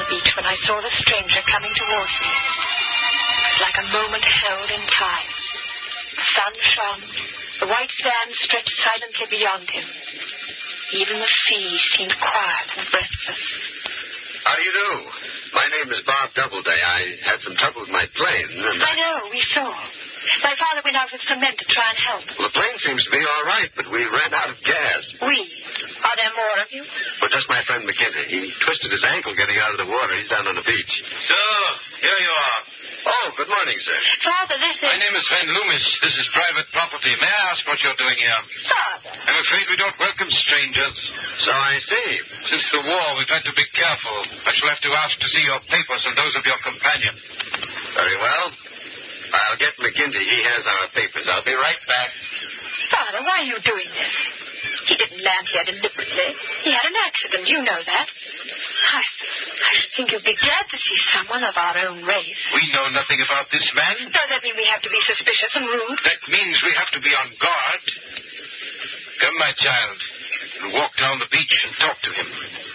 the beach when I saw the stranger coming towards me. It was like a moment held in time. The sun shone. The white sand stretched silently beyond him. Even the sea seemed quiet and breathless. How do you do? My name is Bob Doubleday. I had some trouble with my plane. I know, we saw. My father went out with some men to try and help. Well, the plane seems to be all right, but we ran out of gas. We? Are there more of you? But just my friend McGinty. He twisted his ankle getting out of the water. He's down on the beach. So, here you are. Oh, good morning, sir. Father, this is... My name is Van Loomis. This is private property. May I ask what you're doing here? Father. I'm afraid we don't welcome strangers. So I see. Since the war, we've had to be careful. I shall have to ask to see your papers and those of your companion. Very well. I'll get McGinty. He has our papers. I'll be right back. Father, why are you doing this? He didn't land here deliberately. He had an accident. You know that. I should think you'd be glad to see someone of our own race. We know nothing about this man. Does that mean we have to be suspicious and rude? That means we have to be on guard. Come, my child. We'll walk down the beach and talk to him.